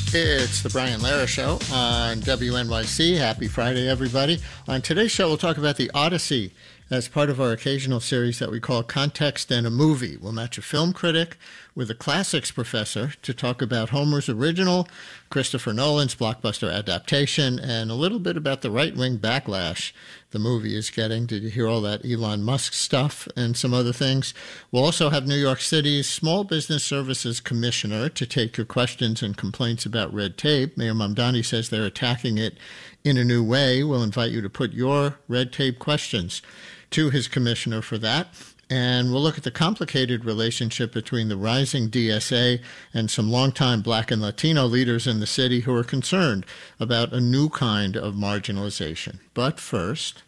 It's the Brian Lara Show on WNYC. Happy Friday, everybody. On today's show, we'll talk about the Odyssey as part of our occasional series that we call Context and a Movie. We'll match a film critic with a classics professor to talk about Homer's original, Christopher Nolan's blockbuster adaptation, and a little bit about the right-wing backlash the movie is getting. Did you hear all that Elon Musk stuff and some other things? We'll also have New York City's Small Business Services Commissioner to take your questions and complaints about red tape. Mayor Mamdani says they're attacking it in a new way. We'll invite you to put your red tape questions to his commissioner for that. And we'll look at the complicated relationship between the rising DSA and some longtime Black and Latino leaders in the city who are concerned about a new kind of marginalization. But first,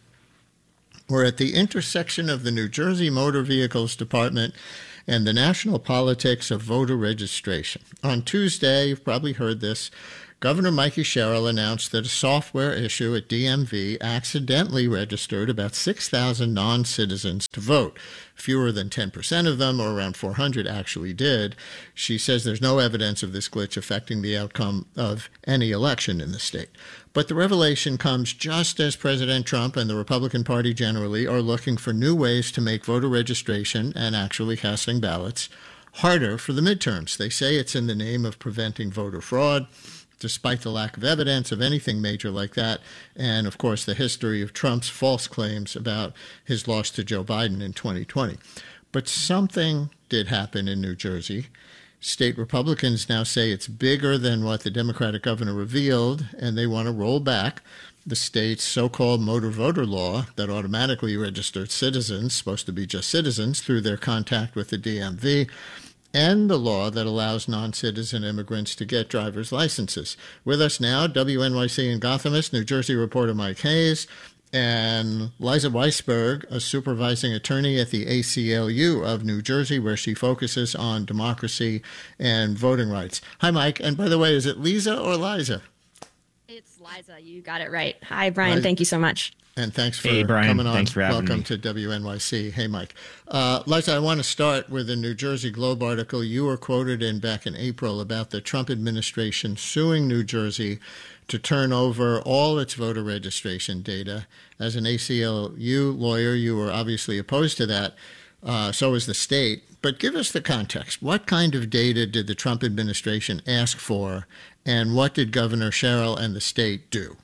we're at the intersection of the New Jersey Motor Vehicles Department and the national politics of voter registration. On Tuesday, you've probably heard this, Governor Mikey Sherrill announced that a software issue at DMV accidentally registered about 6,000 non-citizens to vote. Fewer than 10% of them, or around 400, actually did. She says there's no evidence of this glitch affecting the outcome of any election in the state. But the revelation comes just as President Trump and the Republican Party generally are looking for new ways to make voter registration and actually casting ballots harder for the midterms. They say it's in the name of preventing voter fraud, despite the lack of evidence of anything major like that, and, of course, the history of Trump's false claims about his loss to Joe Biden in 2020. But something did happen in New Jersey. State Republicans now say it's bigger than what the Democratic governor revealed, and they want to roll back the state's so-called motor voter law that automatically registered citizens, supposed to be just citizens, through their contact with the DMV, and the law that allows non-citizen immigrants to get driver's licenses. With us now, WNYC and Gothamist, New Jersey reporter Mike Hayes, and Liza Weisberg, a supervising attorney at the ACLU of New Jersey, where she focuses on democracy and voting rights. Hi, Mike. And by the way, is it Lisa or Liza? It's Liza. You got it right. Hi, Brian. Thank you so much. And thanks for Brian. coming on. Thanks for having Welcome me. to WNYC. Hey, Mike. Liza, I want to start with a New Jersey Globe article you were quoted in back in April about the Trump administration suing New Jersey to turn over all its voter registration data. As an ACLU lawyer, you were obviously opposed to that. So is the state. But give us the context. What kind of data did the Trump administration ask for, and what did Governor Sherrill and the state do?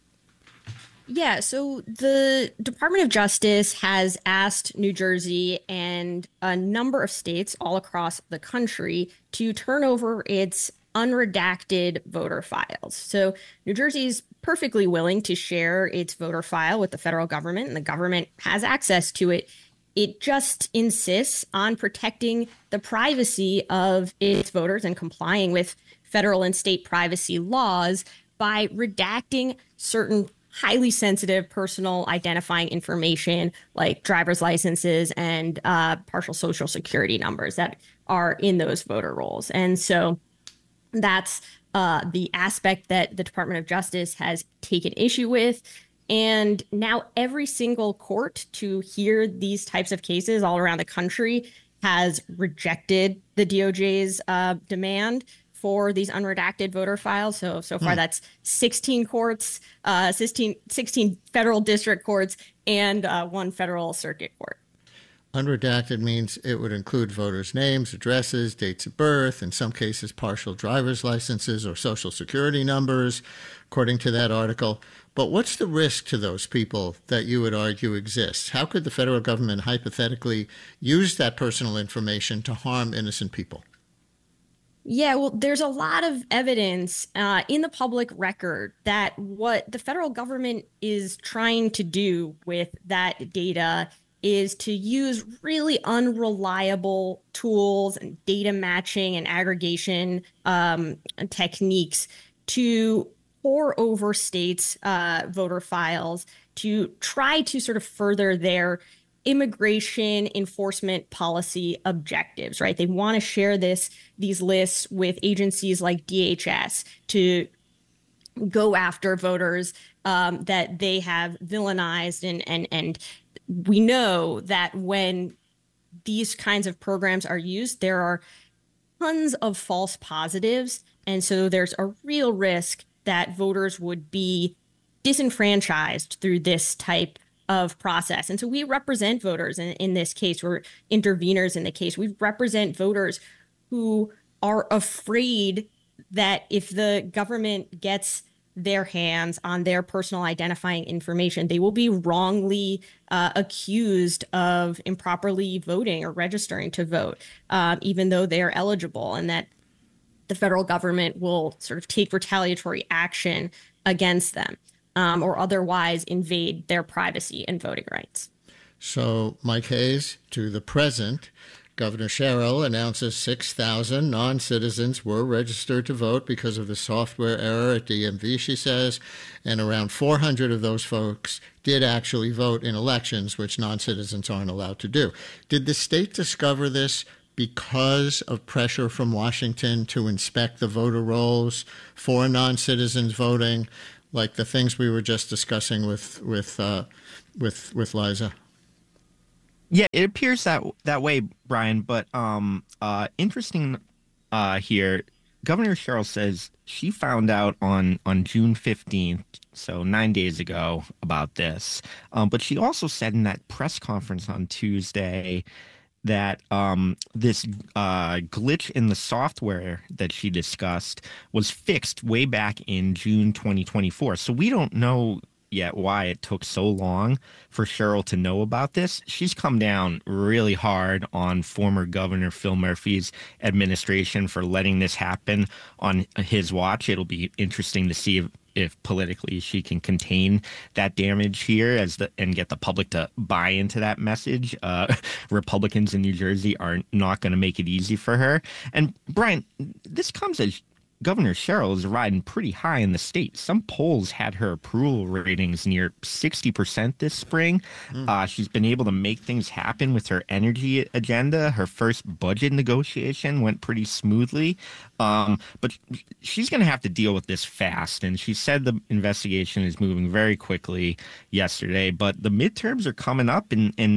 Yeah, so the Department of Justice has asked New Jersey and a number of states all across the country to turn over its unredacted voter files. So New Jersey is perfectly willing to share its voter file with the federal government, and the government has access to it. It just insists on protecting the privacy of its voters and complying with federal and state privacy laws by redacting certain highly sensitive personal identifying information like driver's licenses and partial social security numbers that are in those voter rolls. And so that's the aspect that the Department of Justice has taken issue with. And now every single court to hear these types of cases all around the country has rejected the DOJ's demand for these unredacted voter files. So far, that's 16 courts, 16 federal district courts, and one federal circuit court. Unredacted means it would include voters' names, addresses, dates of birth, in some cases partial driver's licenses or social security numbers, according to that article. But what's the risk to those people that you would argue exists? How could the federal government hypothetically use that personal information to harm innocent people? Yeah, well, there's a lot of evidence in the public record that what the federal government is trying to do with that data is to use really unreliable tools and data matching and aggregation techniques to pore over states' voter files to try to sort of further their immigration enforcement policy objectives, right? They want to share these lists with agencies like DHS to go after voters that they have villainized. And we know that when these kinds of programs are used, there are tons of false positives And so there's a real risk that voters would be disenfranchised through this type of process. And so we represent voters in this case. We're interveners in the case. We represent voters who are afraid that if the government gets their hands on their personal identifying information, they will be wrongly accused of improperly voting or registering to vote, even though they are eligible, and that the federal government will sort of take retaliatory action against them, or otherwise invade their privacy and voting rights. So, Mike Hayes, to the present, Governor Sherrill announces 6,000 non-citizens were registered to vote because of the software error at DMV, she says, and around 400 of those folks did actually vote in elections, which non-citizens aren't allowed to do. Did the state discover this because of pressure from Washington to inspect the voter rolls for non-citizens voting, like the things we were just discussing with Liza? Yeah, it appears that way, Brian. But interesting here, Governor Sherrill says she found out on June 15th, so 9 days ago, about this. But she also said in that press conference on Tuesday that this glitch in the software that she discussed was fixed way back in June 2024. So we don't know yet why it took so long for Sherrill to know about this. She's come down really hard on former Governor Phil Murphy's administration for letting this happen on his watch. It'll be interesting to see if politically she can contain that damage here and get the public to buy into that message. Republicans in New Jersey are not going to make it easy for her. And Brian, this comes as Governor Sherrill is riding pretty high in the state. Some polls had her approval ratings near 60% this spring. She's been able to make things happen with her energy agenda. Her first budget negotiation went pretty smoothly. But she's going to have to deal with this fast. And she said the investigation is moving very quickly yesterday. But the midterms are coming up,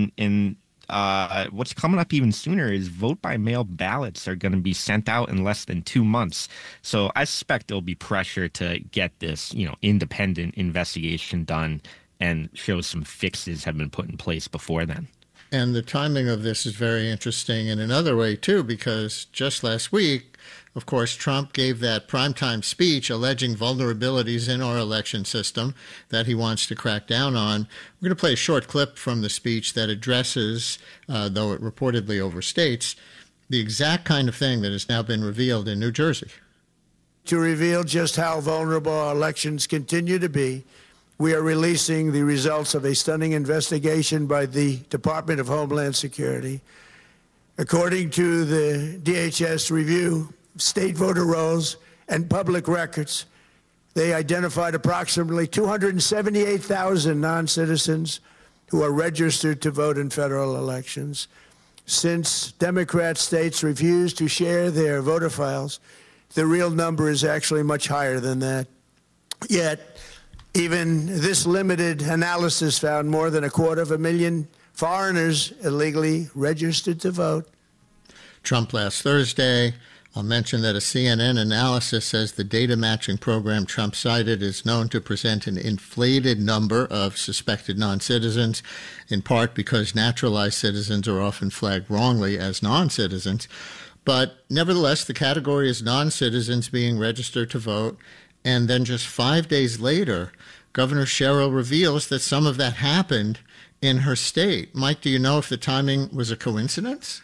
and what's coming up even sooner is vote-by-mail ballots are going to be sent out in less than 2 months. So I suspect there'll be pressure to get this, independent investigation done and show some fixes have been put in place before then. And the timing of this is very interesting in another way, too, because just last week, of course, Trump gave that primetime speech alleging vulnerabilities in our election system that he wants to crack down on. We're going to play a short clip from the speech that addresses, though it reportedly overstates, the exact kind of thing that has now been revealed in New Jersey. To reveal just how vulnerable our elections continue to be, we are releasing the results of a stunning investigation by the Department of Homeland Security. According to the DHS review, state voter rolls and public records, they identified approximately 278,000 non-citizens who are registered to vote in federal elections. Since Democrat states refuse to share their voter files, the real number is actually much higher than that. Yet, even this limited analysis found more than 250,000 foreigners illegally registered to vote. Trump last Thursday. I'll mention that a CNN analysis says the data matching program Trump cited is known to present an inflated number of suspected non-citizens, in part because naturalized citizens are often flagged wrongly as non-citizens. But nevertheless, the category is non-citizens being registered to vote. And then just 5 days later, Governor Sherrill reveals that some of that happened in her state. Mike, do you know if the timing was a coincidence?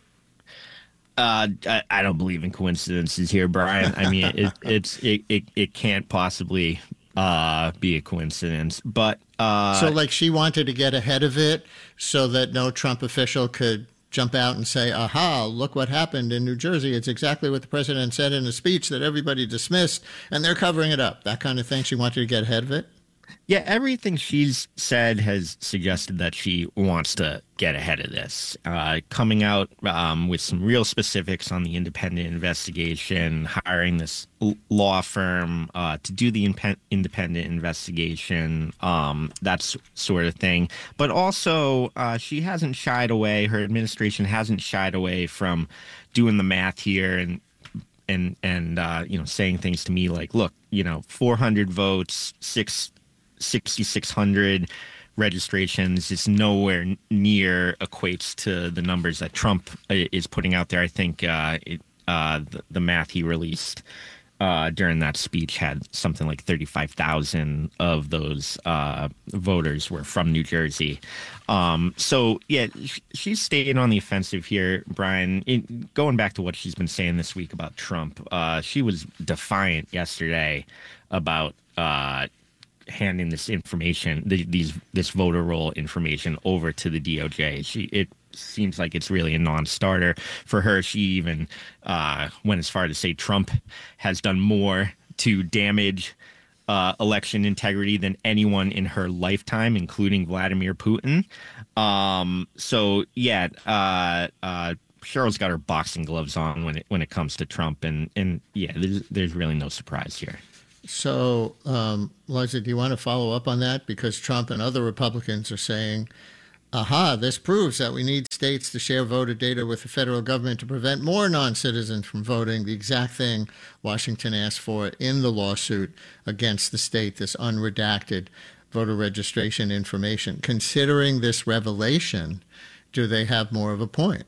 I don't believe in coincidences here, Brian. I mean, it can't possibly be a coincidence. But so, like, she wanted to get ahead of it so that no Trump official could jump out and say, aha, look what happened in New Jersey. It's exactly what the president said in a speech that everybody dismissed, and they're covering it up. That kind of thing. She wanted to get ahead of it. Yeah, everything she's said has suggested that she wants to get ahead of this. Coming out with some real specifics on the independent investigation, hiring this law firm to do the independent investigation, that sort of thing. But also, she hasn't shied away, her administration hasn't shied away from doing the math here and saying things to me like, look, 400 votes, 6,600 registrations is nowhere near equates to the numbers that Trump is putting out there. I think the math he released during that speech had something like 35,000 of those voters were from New Jersey. So, yeah, she's staying on the offensive here, Brian. Going back to what she's been saying this week about Trump, she was defiant yesterday about handing this information, this voter roll information over to the DOJ. It seems like it's really a non-starter for her. She even went as far to say Trump has done more to damage election integrity than anyone in her lifetime, including Vladimir Putin. Cheryl's got her boxing gloves on when it comes to Trump, and yeah, there's really no surprise here. So, Liza, do you want to follow up on that? Because Trump and other Republicans are saying, aha, this proves that we need states to share voter data with the federal government to prevent more non-citizens from voting, the exact thing Washington asked for in the lawsuit against the state, this unredacted voter registration information. Considering this revelation, do they have more of a point?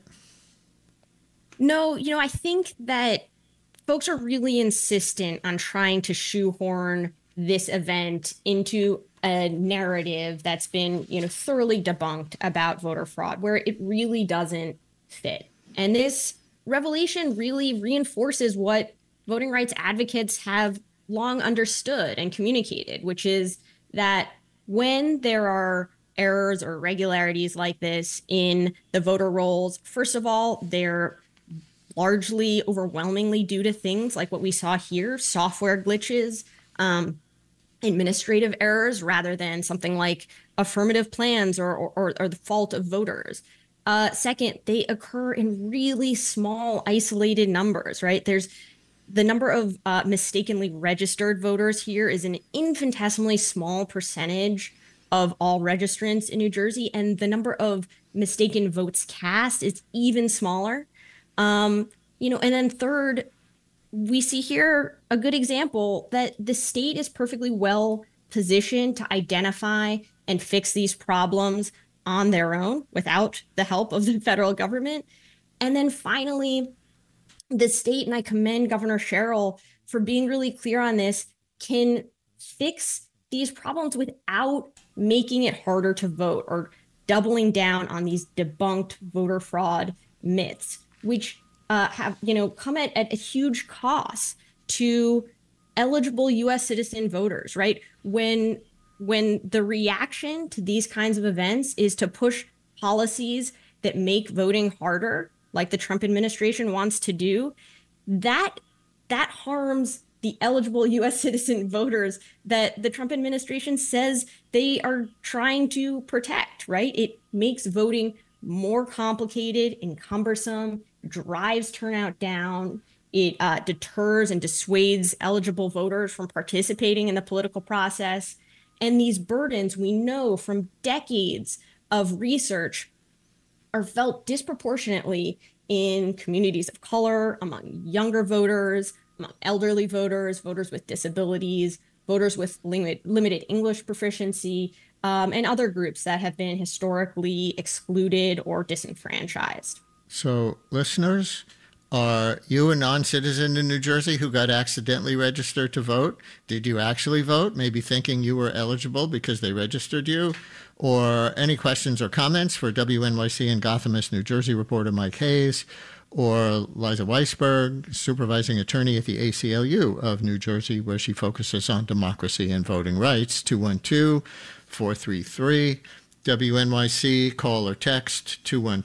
No, I think that folks are really insistent on trying to shoehorn this event into a narrative that's been, thoroughly debunked about voter fraud, where it really doesn't fit. And this revelation really reinforces what voting rights advocates have long understood and communicated, which is that when there are errors or irregularities like this in the voter rolls, first of all, they're largely overwhelmingly due to things like what we saw here, software glitches, administrative errors, rather than something like affirmative plans or the fault of voters. Second, they occur in really small, isolated numbers, right? There's the number of mistakenly registered voters here is an infinitesimally small percentage of all registrants in New Jersey, and the number of mistaken votes cast is even smaller. And then third, we see here a good example that the state is perfectly well positioned to identify and fix these problems on their own without the help of the federal government. And then finally, the state, and I commend Governor Sherrill for being really clear on this, can fix these problems without making it harder to vote or doubling down on these debunked voter fraud myths, which have come at a huge cost to eligible U.S. citizen voters, right? When the reaction to these kinds of events is to push policies that make voting harder, like the Trump administration wants to do, that harms the eligible U.S. citizen voters that the Trump administration says they are trying to protect, right? It makes voting more complicated and cumbersome, drives turnout down. It deters and dissuades eligible voters from participating in the political process. And these burdens, we know from decades of research, are felt disproportionately in communities of color, among younger voters, among elderly voters, voters with disabilities, voters with limited English proficiency, and other groups that have been historically excluded or disenfranchised. So, listeners, are you a non-citizen in New Jersey who got accidentally registered to vote? Did you actually vote, maybe thinking you were eligible because they registered you? Or any questions or comments for WNYC and Gothamist New Jersey reporter Mike Hayes, or Liza Weisberg, supervising attorney at the ACLU of New Jersey, where she focuses on democracy and voting rights. 212-433 WNYC, call or text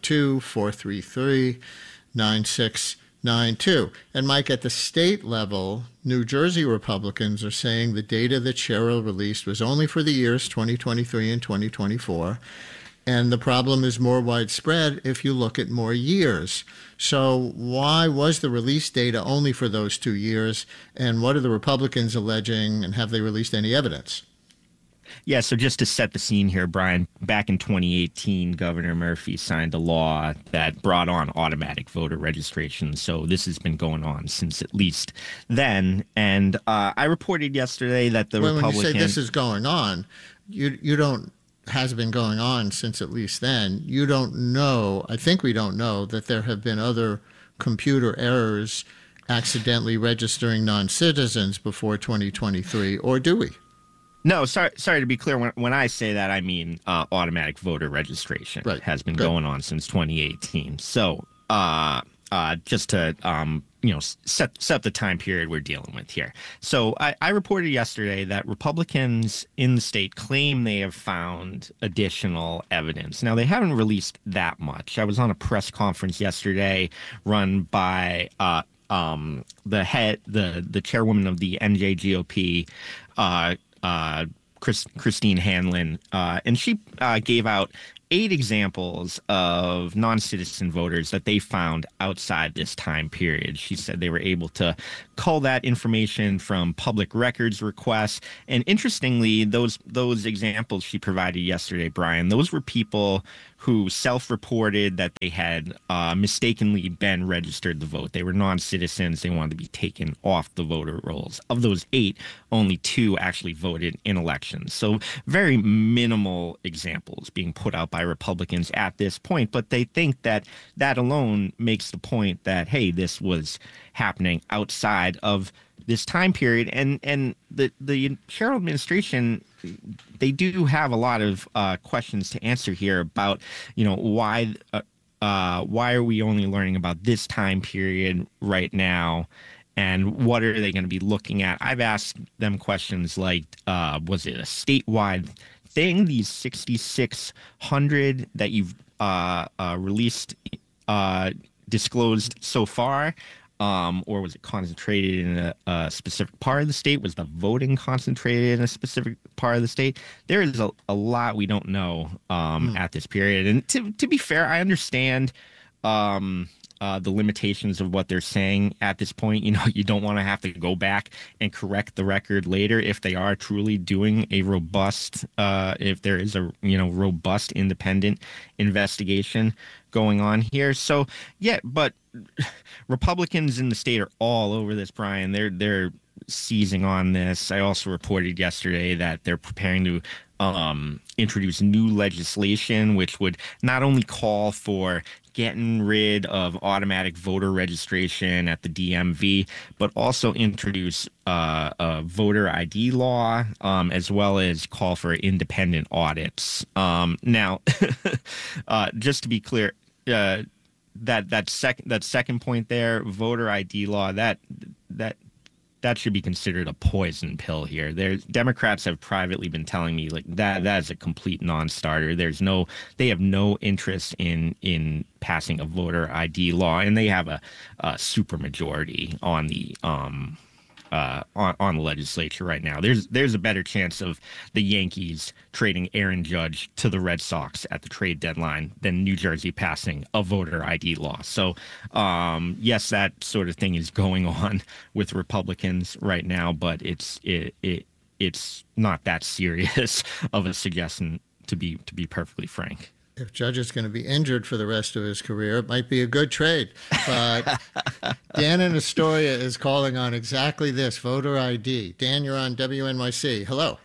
212-433-9692. And Mike, at the state level, New Jersey Republicans are saying the data that Sherrill released was only for the years 2023 and 2024. And the problem is more widespread if you look at more years. So why was the release data only for those 2 years? And what are the Republicans alleging, and have they released any evidence? Yeah, so just to set the scene here, Brian, back in 2018, Governor Murphy signed a law that brought on automatic voter registration. So this has been going on since at least then. And I reported yesterday that the Well, Republican... when you say this is going on, you don't has been going on since at least then. You don't know, I think we don't know, that there have been other computer errors accidentally registering non-citizens before 2023, or do we? No, sorry to be clear. When I say that, I mean automatic voter registration has been going on since 2018. So just to set the time period we're dealing with here. So I reported yesterday that Republicans in the state claim they have found additional evidence. Now, they haven't released that much. I was on a press conference yesterday run by the chairwoman of the NJGOP, Christine Hanlon, and she gave out 8 examples of non-citizen voters that they found outside this time period. She said they were able to cull that information from public records requests. And interestingly, those examples she provided yesterday, Brian, those were people who self-reported that they had mistakenly been registered to vote. They were non-citizens. They wanted to be taken off the voter rolls. Of those 8, only 2 actually voted in elections. So very minimal examples being put out by Republicans at this point. But they think that that alone makes the point that, hey, this was happening outside of this time period. And the Sherrill administration, they do have a lot of questions to answer here about, why are we only learning about this time period right now, and what are they going to be looking at? I've asked them questions like, was it a statewide thing, these 6,600 that you've released, disclosed so far? Or was it concentrated in a specific part of the state? Was the voting concentrated in a specific part of the state? There is a lot we don't know at this period. And to be fair, I understand the limitations of what they're saying at this point. You don't want to have to go back and correct the record later if they are truly doing a robust, if there is a robust independent investigation going on here. So yeah, but Republicans in the state are all over this, Brian. They're seizing on this. I also reported yesterday that they're preparing to introduce new legislation, which would not only call for getting rid of automatic voter registration at the DMV, but also introduce a voter ID law, as well as call for independent audits. Now, just to be clear, that second point there, voter ID law, that should be considered a poison pill here. Democrats have privately been telling me like that is a complete non-starter. They have no interest in passing a voter ID law, and they have a super majority on the on the legislature right now. There's a better chance of the Yankees trading Aaron Judge to the Red Sox at the trade deadline than New Jersey passing a voter ID law. So, yes, that sort of thing is going on with Republicans right now, but it's not that serious of a suggestion, to be perfectly frank. If Judge is going to be injured for the rest of his career, it might be a good trade. But Dan in Astoria is calling on exactly this, voter ID. Dan, you're on WNYC. Hello.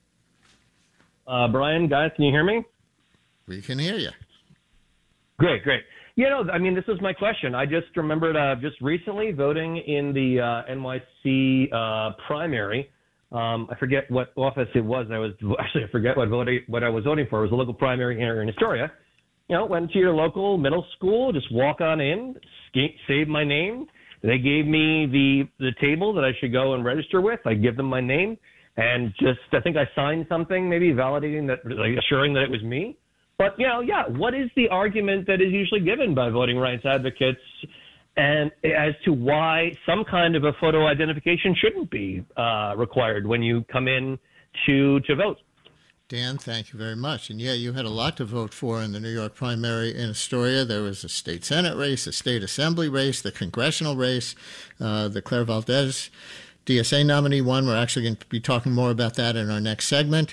Brian, guys, can you hear me? We can hear you. Great. This is my question. I just remembered just recently voting in the NYC primary. I forget what office it was. I forget what I was voting for. It was a local primary here in Astoria. Went to your local middle school, just walk on in, save my name. They gave me the table that I should go and register with. I give them my name, and I think I signed something, maybe validating that, like assuring that it was me. But what is the argument that is usually given by voting rights advocates, and as to why some kind of a photo identification shouldn't be required when you come in to vote? Dan, thank you very much. And yeah, you had a lot to vote for in the New York primary in Astoria. There was a state Senate race, a state assembly race, the congressional race, the Claire Valdez DSA nominee won. We're actually going to be talking more about that in our next segment.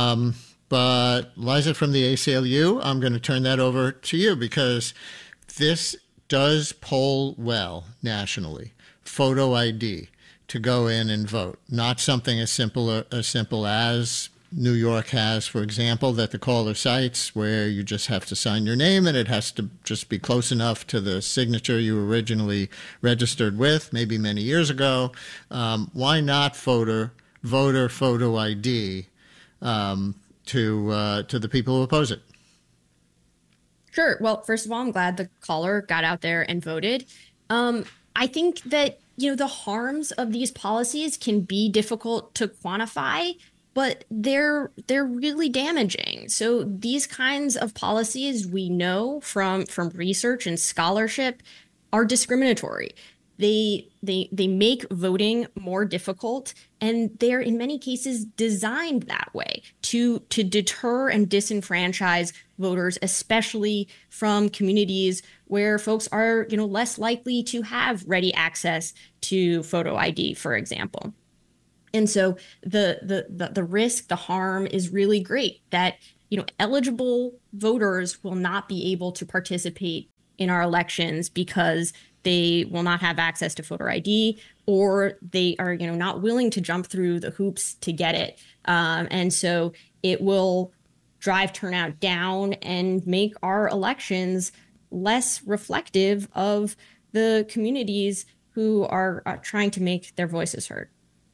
But Liza from the ACLU, I'm going to turn that over to you because this does poll well nationally. Photo ID to go in and vote. Not something as simple as New York has, for example, that the caller cites, where you just have to sign your name and it has to just be close enough to the signature you originally registered with, maybe many years ago. Why not voter photo ID to the people who oppose it? Sure. Well, first of all, I'm glad the caller got out there and voted. I think that, the harms of these policies can be difficult to quantify, but they're really damaging. So these kinds of policies, we know from research and scholarship, are discriminatory. They make voting more difficult, and they're in many cases designed that way to deter and disenfranchise voters, especially from communities where folks are, less likely to have ready access to photo ID, for example. And so the risk, the harm is really great that, eligible voters will not be able to participate in our elections because they will not have access to voter ID, or they are, not willing to jump through the hoops to get it. And so it will drive turnout down and make our elections less reflective of the communities who are trying to make their voices heard.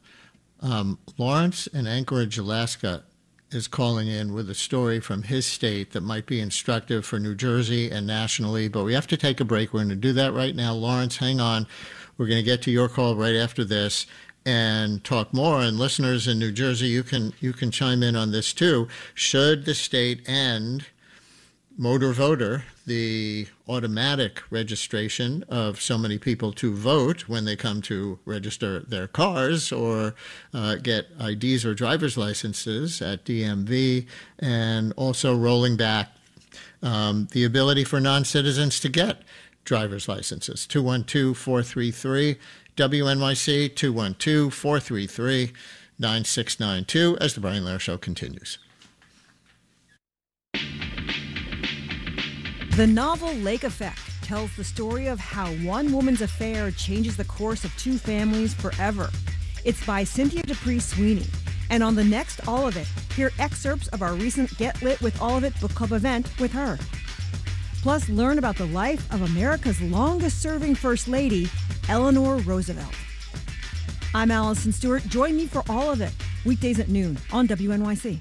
Lawrence in Anchorage, Alaska, is calling in with a story from his state that might be instructive for New Jersey and nationally, but we have to take a break. We're going to do that right now. Lawrence, hang on. We're going to get to your call right after this and talk more. And listeners in New Jersey, you can chime in on this too. Should the state end motor voter, the automatic registration of so many people to vote when they come to register their cars or get IDs or driver's licenses at DMV, and also rolling back the ability for non-citizens to get driver's licenses? 212-433-WNYC, 212-433-9692, as the Brian Lehrer Show continues. The novel Lake Effect tells the story of how one woman's affair changes the course of two families forever. It's by Cynthia Dupree Sweeney. And on the next All of It, hear excerpts of our recent Get Lit with All of It book club event with her. Plus, learn about the life of America's longest-serving First Lady, Eleanor Roosevelt. I'm Allison Stewart. Join me for All of It, weekdays at noon on WNYC.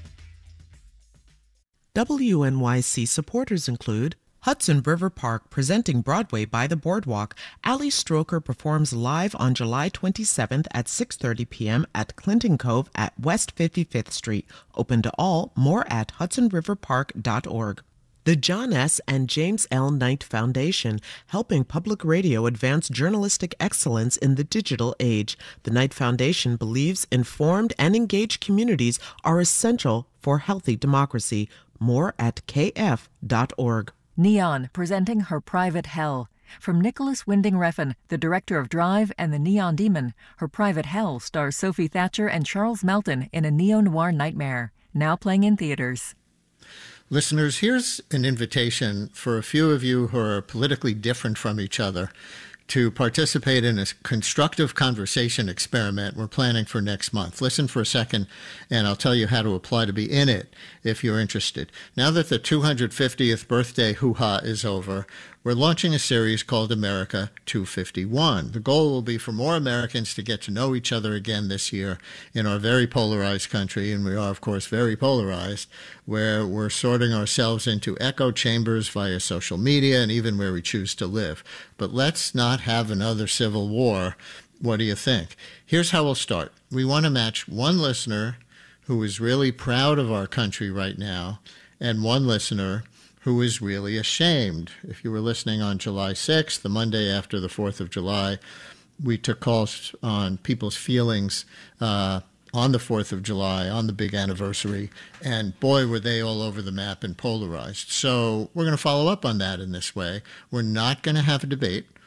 WNYC supporters include Hudson River Park, presenting Broadway by the Boardwalk. Ali Stroker performs live on July 27th at 6:30 p.m. at Clinton Cove at West 55th Street. Open to all. More at hudsonriverpark.org. The John S. and James L. Knight Foundation, helping public radio advance journalistic excellence in the digital age. The Knight Foundation believes informed and engaged communities are essential for healthy democracy. More at kf.org. Neon, presenting Her Private Hell. From Nicholas Winding Refn, the director of Drive and The Neon Demon, Her Private Hell stars Sophie Thatcher and Charles Melton in a neo-noir nightmare. Now playing in theaters. Listeners, here's an invitation for a few of you who are politically different from each other to participate in a constructive conversation experiment we're planning for next month. Listen for a second, and I'll tell you how to apply to be in it if you're interested. Now that the 250th birthday hoo-ha is over, we're launching a series called America 251. The goal will be for more Americans to get to know each other again this year in our very polarized country, and we are, of course, very polarized, where we're sorting ourselves into echo chambers via social media and even where we choose to live. But let's not have another civil war. What do you think? Here's how we'll start. We want to match one listener who is really proud of our country right now and one listener who is really ashamed. If you were listening on July 6th, the Monday after the 4th of July, we took calls on people's feelings on the 4th of July, on the big anniversary, and boy, were they all over the map and polarized. So we're going to follow up on that in this way. We're not going to have a debate.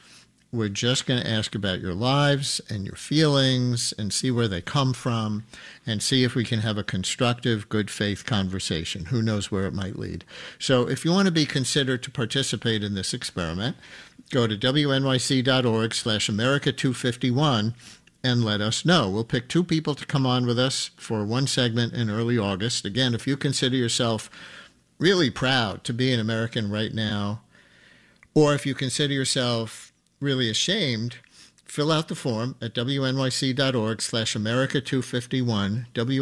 We're just going to ask about your lives and your feelings and see where they come from and see if we can have a constructive, good faith conversation. Who knows where it might lead. So if you want to be considered to participate in this experiment, go to wnyc.org/America251 and let us know. We'll pick 2 people to come on with us for one segment in early August. Again, if you consider yourself really proud to be an American right now, or if you consider yourself really ashamed, fill out the form at wnyc.org/America251,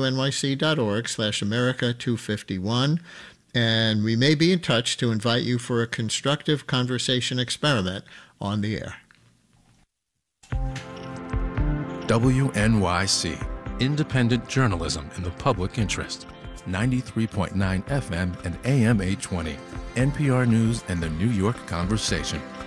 wnyc.org/America251, and we may be in touch to invite you for a constructive conversation experiment on the air. WNYC, independent journalism in the public interest. 93.9 FM and AM 820. NPR News and the New York Conversation.